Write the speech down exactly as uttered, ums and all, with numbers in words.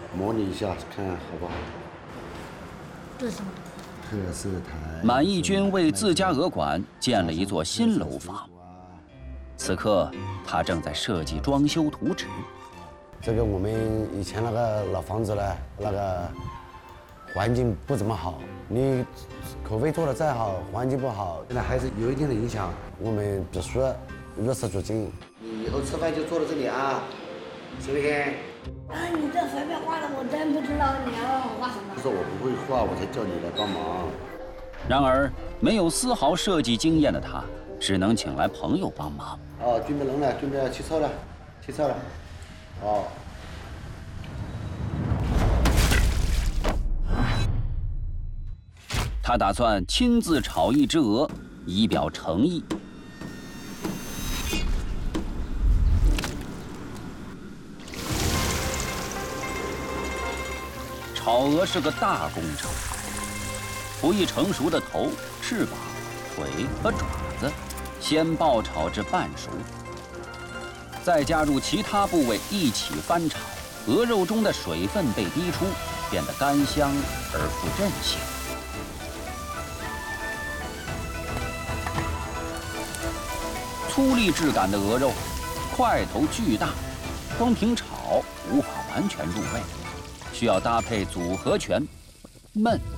模拟一下，看好不好？ 这是什么？ 特色台。 满义军为自家鹅馆建了一座新楼房，此刻他正在设计装修图纸。 这个我们以前那个老房子呢，那个环境不怎么好，你口碑做的再好，环境不好，现在还是有一定的影响。我们必须如实租金。你以后吃饭就坐在这里啊，行不行？ 啊，你这随便画的，我真不知道你要让我画什么。 不是我不会画，我才叫你来帮忙。 然而，没有丝毫设计经验的他，只能请来朋友帮忙。 哦，准备人了，准备要起车了，起车了。哦。 他打算亲自炒一只鹅，以表诚意。炒鹅是个大工程，不易成熟的头、翅膀、腿和爪子，先爆炒至半熟，再加入其他部位一起翻炒，鹅肉中的水分被逼出，变得干香而富韧性。粗粝质感的鹅肉，块头巨大，光凭炒无法完全入味，需要搭配组合拳、焖